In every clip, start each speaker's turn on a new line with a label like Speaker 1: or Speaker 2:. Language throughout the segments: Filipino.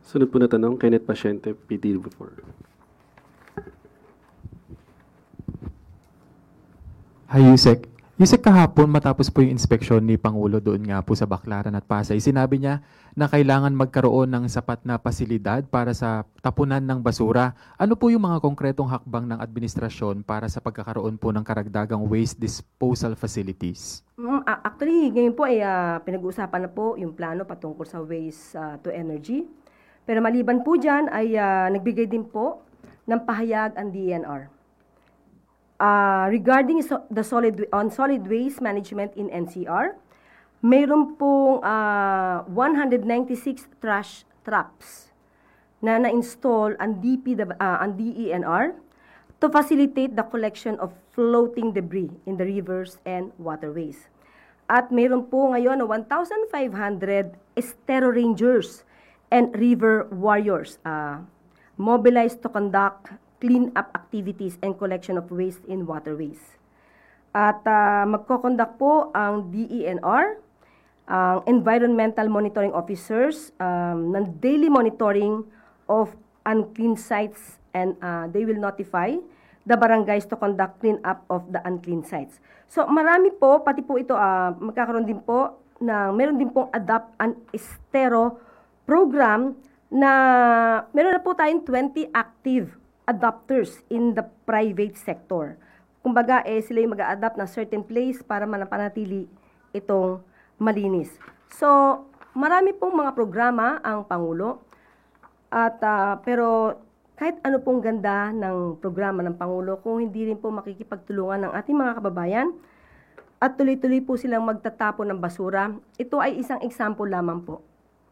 Speaker 1: Sunod po na tanong, Kenneth Pasyente, PTV4.
Speaker 2: Hi, Yusek. Yusek, kahapon matapos po yung inspeksyon ni Pangulo doon nga po sa Baclaran at Pasay, sinabi niya na kailangan magkaroon ng sapat na pasilidad para sa tapunan ng basura. Ano po yung mga konkretong hakbang ng administrasyon para sa pagkakaroon po ng karagdagang waste disposal facilities?
Speaker 3: Actually, ngayon po ay pinag-uusapan na po yung plano patungkol sa waste to energy. Pero maliban po dyan ay nagbigay din po ng pahayag ang DENR. Regarding the solid waste management in NCR, mayroon pong 196 trash traps na na-install ang DENR to facilitate the collection of floating debris in the rivers and waterways. At mayroon po ngayon 1,500 estero rangers and river warriors mobilized to conduct clean-up activities and collection of waste in waterways. At magko-conduct po ang DENR, ang environmental monitoring officers, ng daily monitoring of unclean sites, and they will notify the barangays to conduct clean-up of the unclean sites. So marami po, pati po ito, magkakaroon din po, meron din pong Adopt an Estero program na meron na po tayong 20 active adopters in the private sector. Kumbaga, sila yung mag-a-adapt ng certain place para manapanatili itong malinis. So, marami pong mga programa ang Pangulo. At, pero kahit ano pong ganda ng programa ng Pangulo, kung hindi rin po makikipagtulungan ng ating mga kababayan at tuloy-tuloy po silang magtatapon ng basura, ito ay isang example lamang po.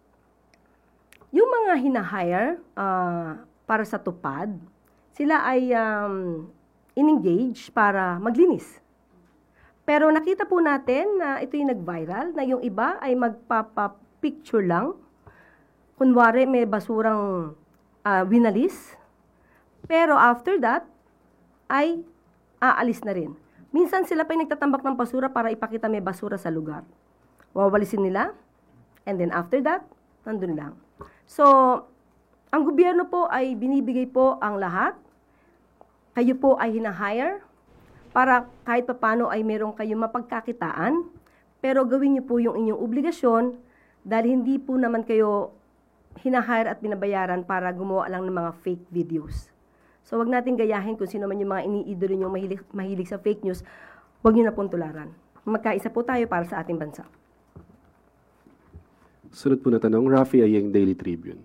Speaker 3: Yung mga hinahire para sa tupad, sila ay in-engage para maglinis. Pero nakita po natin na ito yung nag-viral, na yung iba ay magpapa-picture lang. Kunwari may basurang winalis. Pero after that, ay aalis na rin. Minsan sila pa yung nagtatambak ng basura para ipakita may basura sa lugar. Wawalisin nila, and then after that, nandun lang. So, ang gobyerno po ay binibigay po ang lahat. Kayo po ay hinahire para kahit papano ay meron kayong mapagkakitaan, pero gawin niyo po yung inyong obligasyon dahil hindi po naman kayo hinahire at binabayaran para gumawa lang ng mga fake videos. So wag natin gayahin kung sino man yung mga iniidolo nyo mahilig sa fake news, wag niyo na pong tularan. Magkaisa po tayo para sa ating bansa.
Speaker 1: Sunod po na tanong, Rafi Ayeng, Daily Tribune.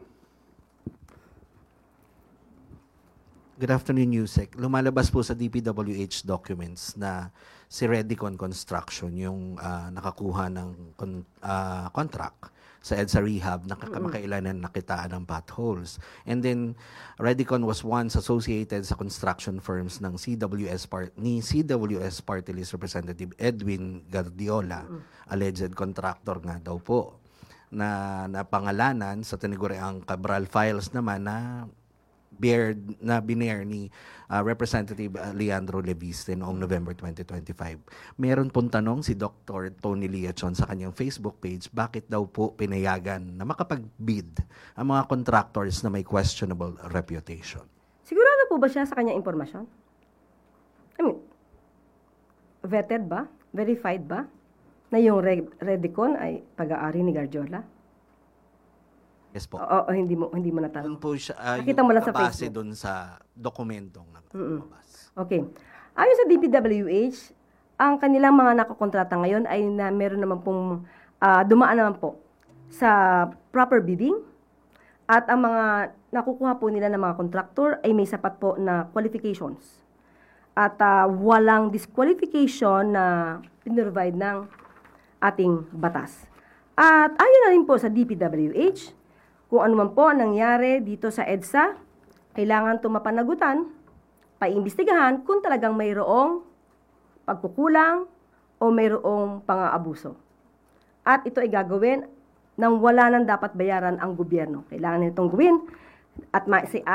Speaker 4: Good afternoon, Yusek. Lumalabas po sa DPWH documents na si Redicon Construction yung nakakuha ng contract sa EDSA Rehab na kamakailanan nakitaan ng potholes. And then, Redicon was once associated sa construction firms ng CWS Party List Representative Edwin Guardiola, alleged contractor nga daw po, na pangalanan sa tinaguriang Cabral Files naman na binair ni Representative Leandro Leviste noong November 2025. Meron pong tanong si Dr. Tony Liachon sa kanyang Facebook page, bakit daw po pinayagan na makapag-bid ang mga contractors na may questionable reputation?
Speaker 3: Sigurado po ba siya sa kanyang impormasyon? I mean, vetted ba? Verified ba? Na yung Redicon ay pag-aari ni Guardiola?
Speaker 4: Yes po.
Speaker 3: O hindi mo natanong.
Speaker 4: Doon po siya,
Speaker 3: Nakita mo lang sa
Speaker 4: base
Speaker 3: Facebook.
Speaker 4: doon sa dokumentong nakabas.
Speaker 3: Okay. Ayon sa DPWH, ang kanilang mga nakakontrata ngayon ay na meron naman pong dumaan naman po sa proper bidding at ang mga nakukuha po nila ng mga contractor ay may sapat po na qualifications. At walang disqualification na pinrovide ng ating batas. At ayon na rin po sa DPWH, kung ano man po nangyari dito sa EDSA, kailangan ito mapanagutan, paimbestigahan kung talagang mayroong pagkukulang o mayroong pang-aabuso. At ito ay gagawin nang wala nang dapat bayaran ang gobyerno. Kailangan nitong gawin at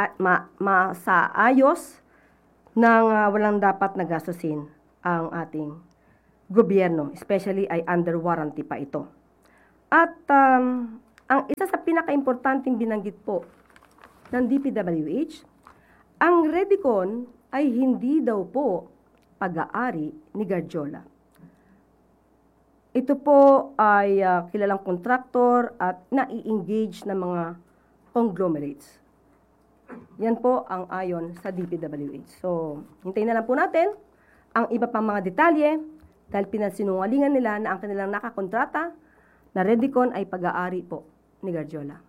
Speaker 3: masaayos nang walang dapat nagastusin ang ating gobyerno. Especially ay under warranty pa ito. At ang isa sa pinaka-importanting binanggit po ng DPWH, ang Redicon ay hindi daw po pag-aari ni Garjola. Ito po ay kilalang kontraktor at nai-engage ng mga conglomerates. Yan po ang ayon sa DPWH. So, hintayin na lang po natin ang iba pang mga detalye dahil pinansinungalingan nila na ang kanilang nakakontrata na Redicon ay pag-aari po ni Garjola.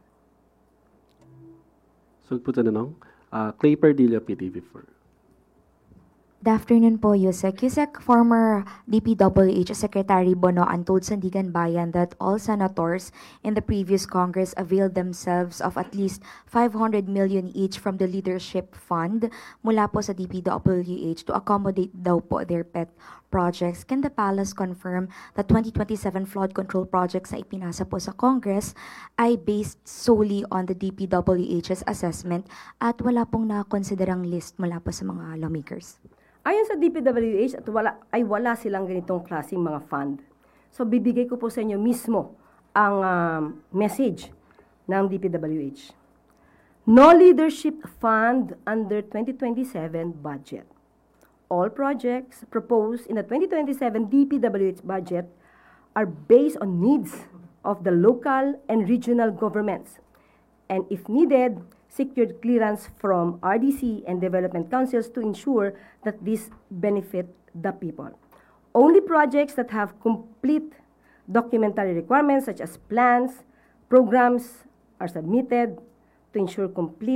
Speaker 1: Sunod po tanong, Clay Pardilla, PTV4.
Speaker 5: Good afternoon po, Yusek. Yusek, former DPWH Secretary Bonoan told Sandigan Bayan that all senators in the previous Congress availed themselves of at least 500 million each from the leadership fund mula po sa DPWH to accommodate daw po their pet projects. Can the Palace confirm that 2027 flood control projects na ipinasa po sa Congress ay based solely on the DPWH's assessment at wala pong nakonsiderang list mula po sa mga lawmakers?
Speaker 3: Ayon sa DPWH, wala silang ganitong klaseng mga fund. So, bibigay ko po sa inyo mismo ang message ng DPWH. No leadership fund under 2027 budget. All projects proposed in the 2027 DPWH budget are based on needs of the local and regional governments, and if needed, secured clearance from RDC and development councils to ensure that these benefit the people. Only projects that have complete documentary requirements such as plans, programs are submitted to ensure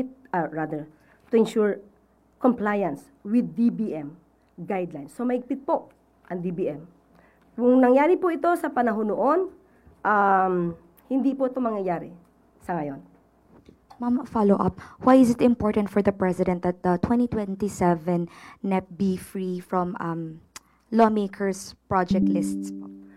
Speaker 3: to ensure compliance with DBM guidelines. So maigpit po ang DBM. Kung nangyari po ito sa panahon noon, hindi po ito mangyayari sa ngayon.
Speaker 5: Ma'am, follow-up. Why is it important for the President that the 2027 NEP be free from lawmakers' project lists?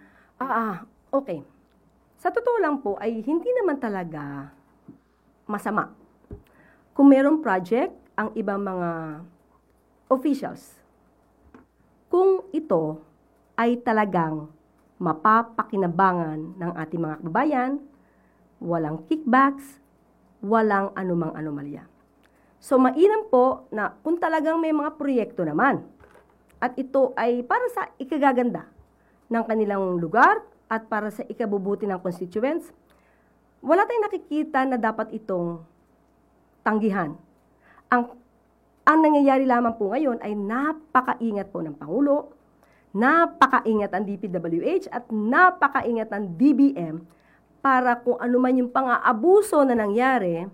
Speaker 3: Okay. Sa totoo lang po ay hindi naman talaga masama kung merong project ang ibang mga officials. Kung ito ay talagang mapapakinabangan ng ating mga kababayan, walang kickbacks, walang anumang anomalya. So, mainam po na kung talagang may mga proyekto naman at ito ay para sa ikagaganda ng kanilang lugar at para sa ikabubuti ng constituents, wala tayong nakikita na dapat itong tanggihan. Ang nangyayari lamang po ngayon ay napakaingat po ng Pangulo, napakaingat ang DPWH at napakaingat ang DBM para kung ano man yung pang-aabuso na nangyari,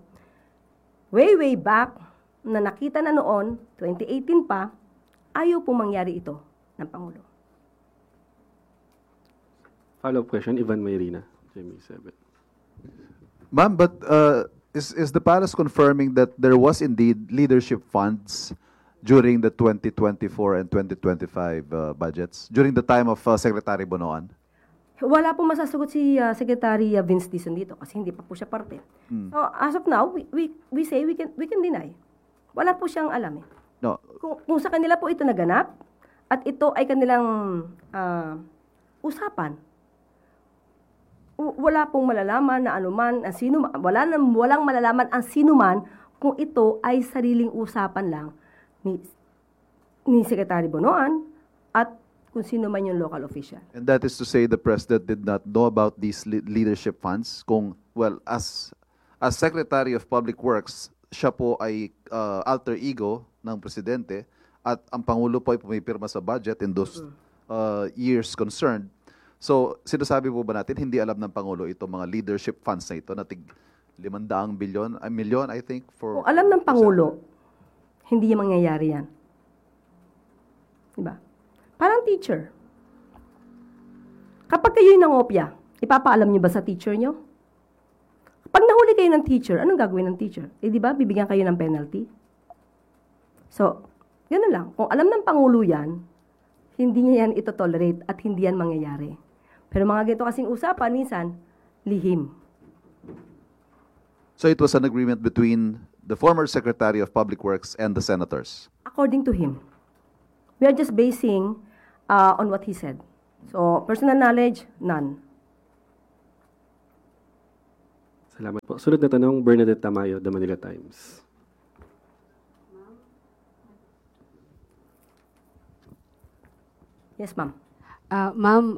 Speaker 3: way back, na nakita na noon, 2018 pa, ayaw po mangyari ito ng Pangulo.
Speaker 1: Follow-up question, Ivan Mayrina, GMA7.
Speaker 6: Ma'am, but is the Palace confirming that there was indeed leadership funds during the 2024 and 2025 budgets, during the time of Secretary Bonoan?
Speaker 3: Wala po masasagot si Secretary Vince Dizon dito kasi hindi pa po siya parte. So, as of now, we say we can deny. Wala po siyang alam eh.
Speaker 6: No.
Speaker 3: Kung sa kanila po ito naganap at ito ay kanilang usapan, wala pong malalaman na anuman, walang malalaman ang sinuman kung ito ay sariling usapan lang ni Secretary Bonoan at kung sino man yung local official.
Speaker 6: And that is to say the President did not know about these leadership funds kung, well, as Secretary of Public Works, siya po ay alter ego ng Presidente at ang Pangulo po ay pumipirma sa budget in those years concerned. So, sinasabi po ba natin, hindi alam ng Pangulo itong mga leadership funds na ito na tig 500 milyon, I think, for...
Speaker 3: Kung alam ng Pangulo, hindi yung mangyayari yan. Diba? Parang teacher. Kapag kayo'y nangopya, ipapaalam niyo ba sa teacher niyo? Pag nahuli kayo ng teacher, anong gagawin ng teacher? Eh, di ba, bibigyan kayo ng penalty? So, gano'n lang. Kung alam ng Pangulo yan, hindi niya yan ito-tolerate at hindi yan mangyayari. Pero mga ganito kasing usapan, minsan, lihim.
Speaker 6: So it was an agreement between the former Secretary of Public Works and the senators?
Speaker 3: According to him. We are just basing on what he said. So, personal knowledge, none.
Speaker 1: Salamat po. Sunod na tanong, Bernadette Tamayo, The Manila Times.
Speaker 3: Yes, ma'am.
Speaker 7: Ma'am,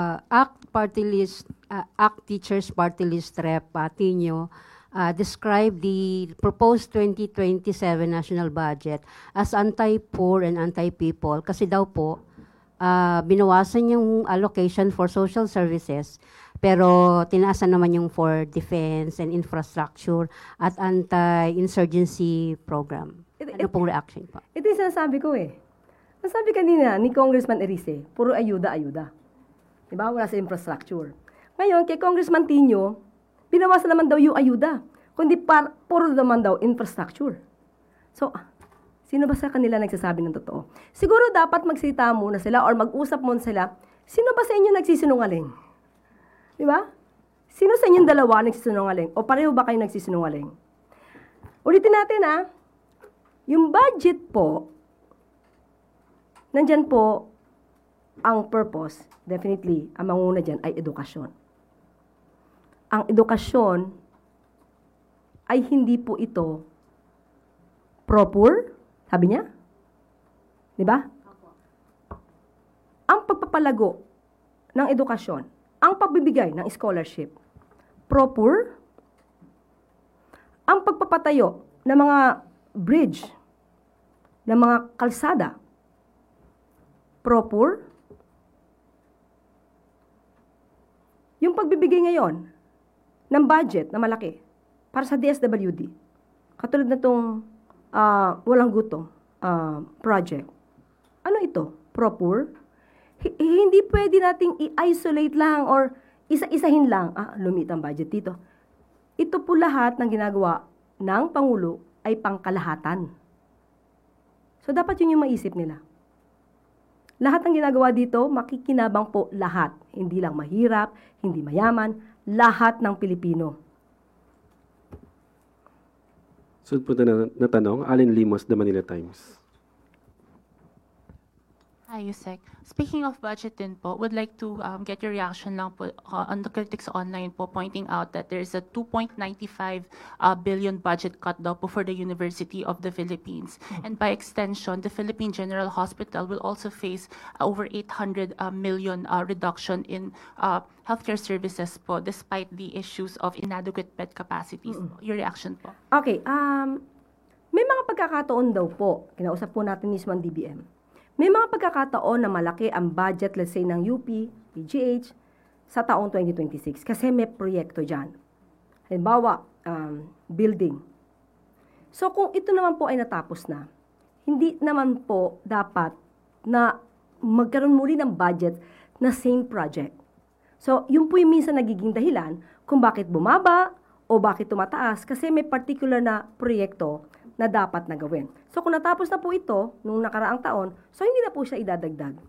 Speaker 7: ACT Teachers Party List Rep Patino described the proposed 2027 national budget as anti-poor and anti-people kasi daw po binawasan yung allocation for social services pero tinaasan naman yung for defense and infrastructure at anti-insurgency program. Ano pong reaction po?
Speaker 3: Ito yung sinasabi ko eh. Nasabi kanina ni Congressman Erice, puro ayuda-ayuda. Diba? Wala sa infrastructure. Ngayon, kay Congressman Tino, binawasan naman daw yung ayuda. Kundi puro naman daw infrastructure. So, sino ba sa kanila nagsasabi ng totoo? Siguro dapat magsalita muna sila or mag-usap muna sila. Sino ba sa inyo nagsisinungaling? Diba? Sino sa inyong dalawa nagsisinungaling? O pareho ba kayo nagsisinungaling? Ulitin natin yung budget po, nandyan po ang purpose, definitely, ang manguna dyan ay edukasyon. Ang edukasyon ay hindi po ito pro-poor, sabi niya. Di ba? Ang pagpapalago ng edukasyon, ang pagbibigay ng scholarship, pro-poor, ang pagpapatayo ng mga bridge, ng mga kalsada, pro-poor, yung pagbibigay ngayon ng budget na malaki para sa DSWD, katulad na itong walang gutom project. Ano ito? Pro-poor? Hindi pwede nating i-isolate lang or isa-isahin lang. Lumit ang budget dito. Ito po lahat ng ginagawa ng Pangulo ay pangkalahatan. So dapat yun yung maisip nila. Lahat ng ginagawa dito, makikinabang po lahat. Hindi lang mahirap, hindi mayaman, lahat ng Pilipino.
Speaker 1: Sunod po na tanong, Allen Limos, The Manila Times.
Speaker 8: Hi, Yusek. Speaking of budget din po, would like to get your reaction lang po on the critics online po pointing out that there is a 2.95 billion budget cut daw po for the University of the Philippines. And by extension, the Philippine General Hospital will also face over 800 million reduction in healthcare services po despite the issues of inadequate bed capacities. Your reaction po?
Speaker 3: Okay, may mga pagkakataon daw po, kinausap po natin mismo ang DBM. May mga pagkakataon na malaki ang budget, let's say, ng UP, PGH, sa taong 2026 kasi may proyekto dyan. Halimbawa, building. So kung ito naman po ay natapos na, hindi naman po dapat na magkaroon muli ng budget na same project. So yun po yung minsan nagiging dahilan kung bakit bumaba o bakit tumataas kasi may particular na proyekto na dapat na gawin. So kung natapos na po ito nung nakaraang taon, so hindi na po siya idadagdag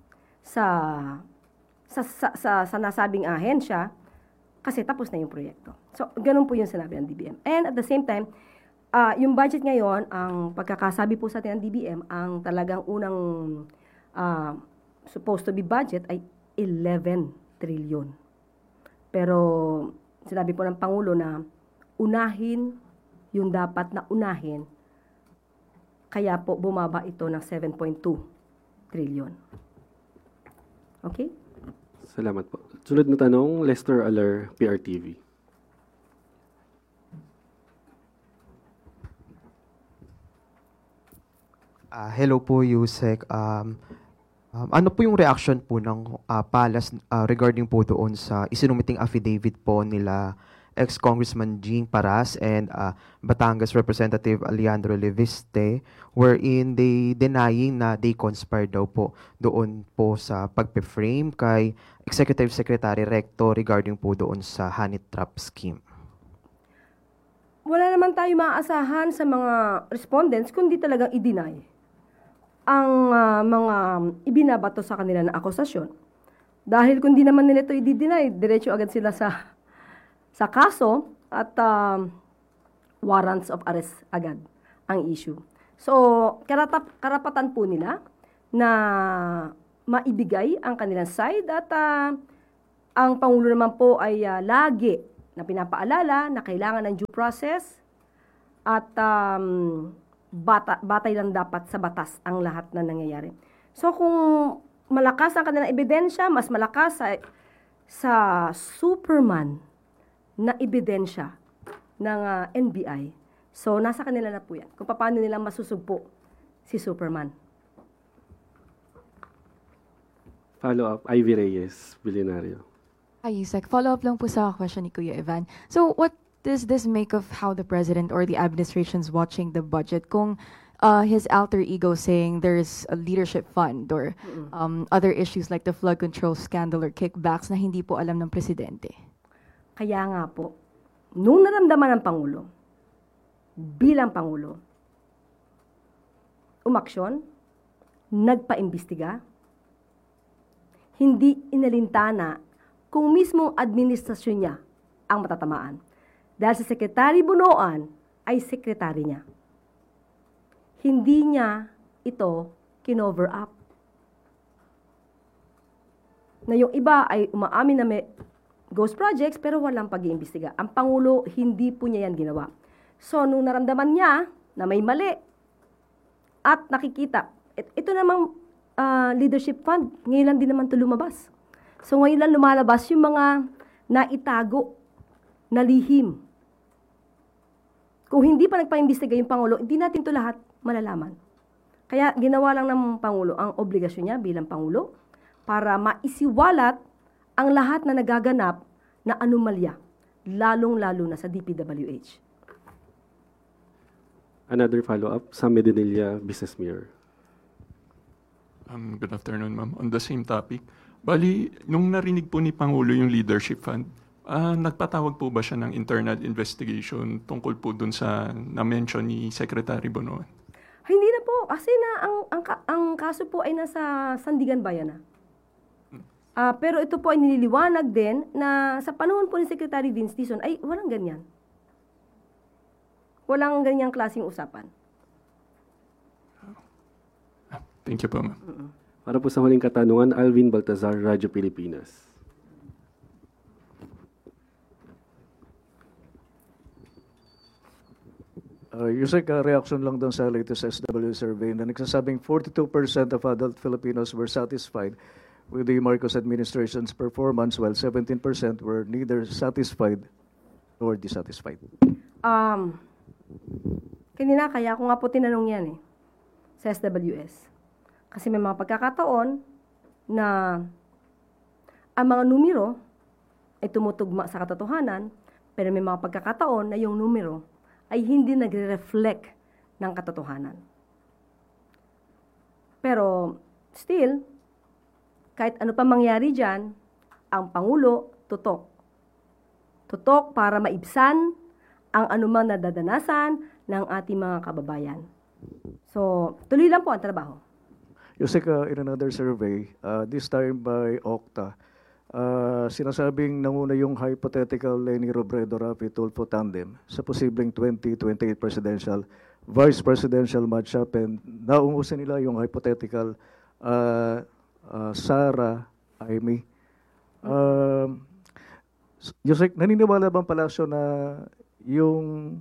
Speaker 3: sa nasabing ahensya kasi tapos na yung proyekto. So ganun po yung sinabi ng DBM. And at the same time, yung budget ngayon, ang pagkakasabi po sa atin ng DBM, ang talagang unang supposed to be budget ay 11 trillion. Pero sinabi po ng Pangulo na unahin yung dapat na unahin. Kaya po bumaba ito ng 7.2 trillion. Okay?
Speaker 1: Salamat po. Sunod na tanong, Lester Aler, PRTV.
Speaker 9: Hello po, Yusek. Ano po yung reaction po ng Palace regarding po doon sa isinumiting affidavit po nila ex-Congressman Jing Paras and Batangas Representative Alejandro Leviste wherein they denying na they conspired daw po doon po sa pagpe-frame kay Executive Secretary Recto regarding po doon sa honey trap scheme?
Speaker 3: Wala naman tayo maaasahan sa mga respondents kundi talagang i-deny ang mga ibinabato sa kanila na akusasyon. Dahil kung di naman nila ito i-deny, diretso agad sila sa kaso at warrants of arrest agad ang issue. So, karapatan po nila na maibigay ang kanilang side at ang Pangulo naman po ay lagi na pinapaalala na kailangan ng due process at batay lang dapat sa batas ang lahat na nangyayari. So kung malakas ang kanilang ebidensya, mas malakas sa Superman na ebidensya ng NBI. So nasa kanila na po yan. Kung paano nila masusugpo si Superman.
Speaker 1: Follow up, Ivy Reyes, Bilyonaryo.
Speaker 10: Hi, Yusek. Follow-up lang po sa question ni Kuya Evan. So, what does this make of how the president or the administration's watching the budget? Kung his alter ego saying there's a leadership fund or other issues like the flood control scandal or kickbacks na hindi po alam ng presidente.
Speaker 3: Kaya nga po, nung naramdaman ng Pangulo, bilang Pangulo, umaksyon, nagpaimbestiga, hindi inalintana kung mismong administrasyon niya ang matatamaan. Dahil si Secretary Bonoan ay sekretary niya. Hindi niya ito kinover up. Na yung iba ay umaamin na may ghost projects pero walang pag-iimbestiga. Ang Pangulo, hindi po niya yan ginawa. So, nung naramdaman niya na may mali at nakikita, ito namang leadership fund, ngayon lang din naman ito lumabas. So, ngayon lang lumalabas yung mga naitago na lihim. Kung hindi pa nagpa-imbestiga yung Pangulo, hindi natin ito lahat malalaman. Kaya ginawa lang ng Pangulo ang obligasyon niya bilang Pangulo para maisiwalat ang lahat na nagaganap na anomalya, lalong-lalo na sa DPWH.
Speaker 1: Another follow-up, Sam Medinilla, Business Mirror.
Speaker 11: Good afternoon, ma'am. On the same topic, bali, nung narinig po ni Pangulo yung leadership fund, nagpatawag po ba siya ng internal investigation tungkol po dun sa na-mention ni Secretary Bonoan?
Speaker 3: Hindi na po, kasi na ang kaso po ay nasa Sandigan Bayan na. Pero ito po ay nililiwanag din na sa panahon po ni Secretary Vince Dizon ay walang ganyan. Walang ganyang klaseng usapan.
Speaker 11: Thank you po, ma'am.
Speaker 1: Para po sa huling katanungan, Alvin Baltazar, Radyo Pilipinas.
Speaker 12: Yusek, reaction lang doon sa latest SW survey na nagsasabing 42% of adult Filipinos were satisfied with the Marcos administration's performance while 17% were neither satisfied nor dissatisfied.
Speaker 3: Kanina kaya ako nga po tinanong yan sa SWS. Kasi may mga pagkakataon na ang mga numero ay tumutugma sa katotohanan, pero may mga pagkakataon na yung numero ay hindi nagre-reflect ng katotohanan. Pero still, kahit ano pa mangyari dyan, ang Pangulo tutok. Tutok para maibsan ang anumang nadadanasan ng ating mga kababayan. So, tuloy lang po ang trabaho.
Speaker 12: Yusek, in another survey, this time by Okta, sinasabing nanguna yung hypothetical Leni Robredo-Rafi Tulfo tandem sa posibleng 2028 presidential, vice presidential matchup, and naungusan nila yung hypothetical Sara Amy. Yusek, naniniwala bang palasyo na yung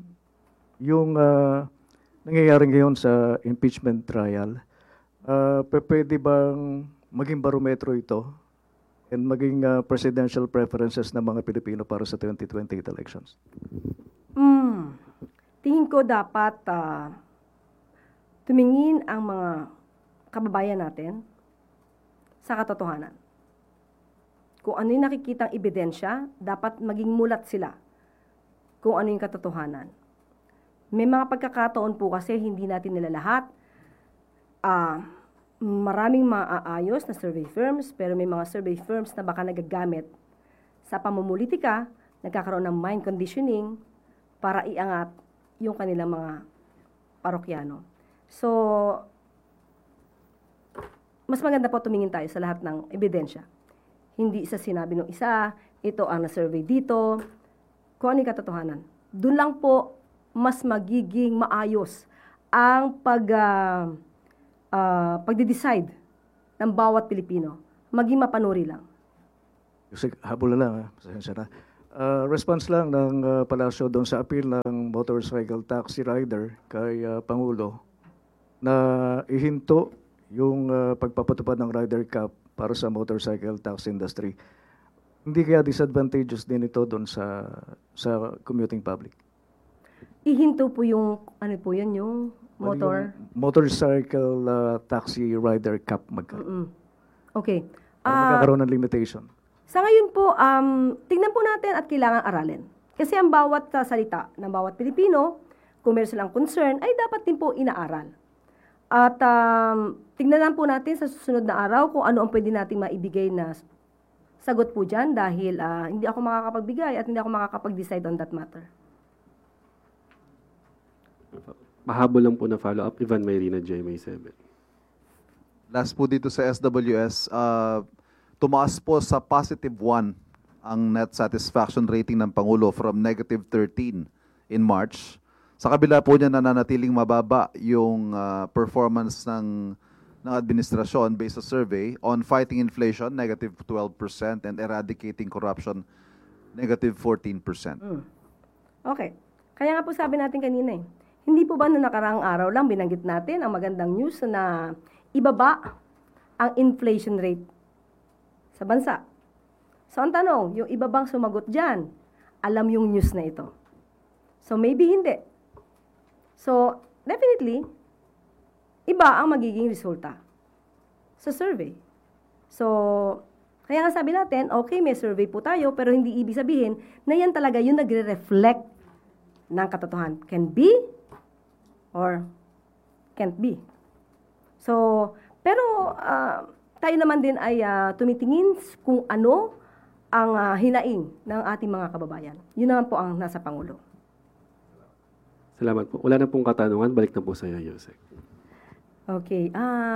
Speaker 12: nangyayari ngayon sa impeachment trial, pwede bang maging barometro ito and maging presidential preferences ng mga Pilipino para sa 2028 elections?
Speaker 3: Tingin ko dapat tumingin ang mga kababayan natin sa katotohanan. Kung ano yung nakikitang ebidensya, dapat maging mulat sila kung ano yung katotohanan. May mga pagkakataon po kasi hindi natin nila lahat. Maraming maaayos na survey firms, pero may mga survey firms na baka nagagamit sa pamumulitika, nagkakaroon ng mind conditioning para iangat yung kanilang mga parokyano. So, mas maganda po tumingin tayo sa lahat ng ebidensya. Hindi isa sinabi ng isa, ito ang na-survey dito, kung ano yung katotohanan. Doon lang po mas magiging maayos ang pagde-decide ng bawat Pilipino. Maging mapanuri lang.
Speaker 12: Habol na lang, pasensya na. Response lang ng palasyo doon sa appeal ng motorcycle taxi rider kay Pangulo na ihinto yung pagpapatupad ng rider cap para sa motorcycle taxi industry. Hindi kaya disadvantageous din ito doon sa commuting public?
Speaker 3: Ihinto po yung, ano po yun, yung motor?
Speaker 12: Yung motorcycle taxi rider cap
Speaker 3: Okay.
Speaker 12: magkakaroon ng limitation.
Speaker 3: Sa ngayon po, tingnan po natin at kailangan aralin. Kasi ang bawat salita ng bawat Pilipino, kung meron silang concern, ay dapat din po inaaral. At tingnan lang po natin sa susunod na araw kung ano ang pwede natin maibigay na sagot po dyan dahil hindi ako makakapagbigay at hindi ako makakapag-decide on that matter.
Speaker 1: Mahabol lang po na follow-up, Ivan Mayrina, GMA 7.
Speaker 6: Last po dito sa SWS, tumaas po sa +1 ang net satisfaction rating ng Pangulo from -13 in March. Sa kabila po niya nananatiling mababa yung performance ng administrasyon based sa survey on fighting inflation, -12%, and eradicating corruption, -14%.
Speaker 3: Okay. Kaya nga po sabi natin kanina hindi po ba noong nakaraang araw lang binanggit natin ang magandang news na ibaba ang inflation rate sa bansa. So ang tanong, yung iba bang sumagot dyan, alam yung news na ito? So maybe hindi. So definitely, iba ang magiging resulta sa survey. So, kaya nga sabi natin, okay, may survey po tayo, pero hindi ibig sabihin na yan talaga yung nagre-reflect ng katotohanan. Can be or can't be. So, pero tayo naman din ay tumitingin kung ano ang hinaing ng ating mga kababayan. Yun naman po ang nasa Pangulo.
Speaker 1: Salamat po. Wala na pong katanungan. Balik na po sa iyo, Yusek.
Speaker 3: Okay.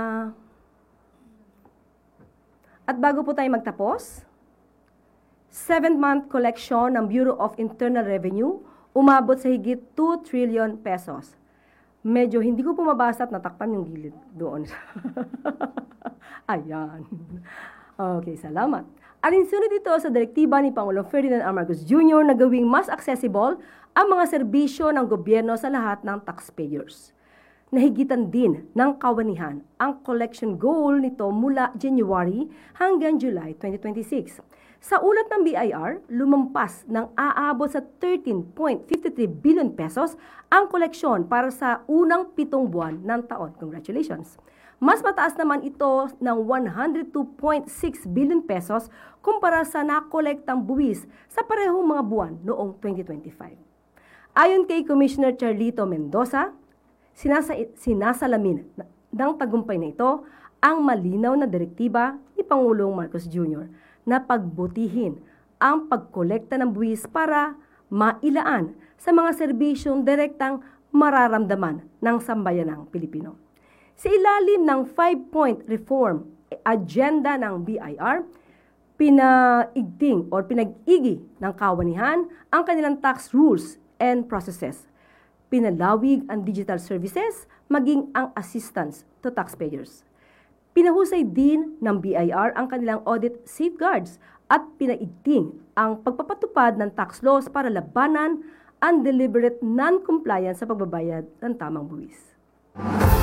Speaker 3: At bago po tayo magtapos, 7th-month collection ng Bureau of Internal Revenue umabot sa higit 2 trillion pesos. Medyo hindi ko po mabasa at natakpan yung gilid doon. Ayan. Okay, salamat. Alinsunod ito sa direktiba ni Pangulong Ferdinand R. Marcos Jr. na gawing mas accessible ang mga serbisyo ng gobyerno sa lahat ng taxpayers. Nahigitan din ng kawanihan ang collection goal nito mula January hanggang July 2026. Sa ulat ng BIR, lumampas ng aabot sa 13.53 billion pesos ang koleksyon para sa unang 7 buwan ng taon. Congratulations! Mas mataas naman ito ng 102.6 billion pesos kumpara sa nakolektang buwis sa parehong mga buwan noong 2025. Ayon kay Commissioner Charlito Mendoza, sinasalamin ng tagumpay na ito ang malinaw na direktiba ni Pangulong Marcos Jr. na pagbutihin ang pagkolekta ng buwis para mailaan sa mga serbisyong direktang mararamdaman ng sambayanang Pilipino. Sa ilalim ng 5-point reform agenda ng BIR, pinag-igi ng kawanihan ang kanilang tax rules and processes. Pinalawig ang digital services, maging ang assistance to taxpayers. Pinahusay din ng BIR ang kanilang audit safeguards at pinaigting ang pagpapatupad ng tax laws para labanan ang deliberate non-compliance sa pagbabayad ng tamang buwis.